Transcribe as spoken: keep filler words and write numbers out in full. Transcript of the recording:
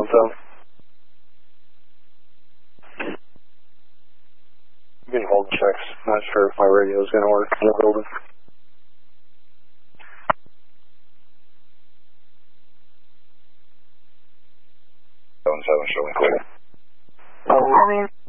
seven. You can hold checks. Not sure if my radio is going to work in the building. seven seven showing clear. Oh, I mean...